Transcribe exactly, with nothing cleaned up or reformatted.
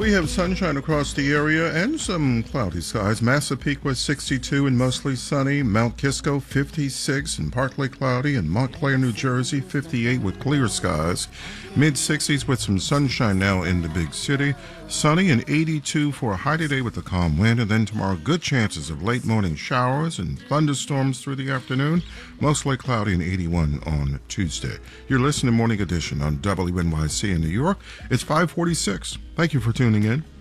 we have sunshine across the area and some cloudy skies. Massapequa sixty-two and mostly sunny. Mount Kisco fifty-six and partly cloudy. And Montclair, New Jersey fifty-eight with clear skies. mid sixties with some sunshine now in the big city. Sunny and eighty-two for a high today with a calm wind. And then tomorrow, good chances of late morning showers and thunderstorms through the afternoon. Mostly cloudy and eighty-one on Tuesday. You're listening to Morning Edition on W N Y C in New York. It's five forty-six. Thank you for tuning in.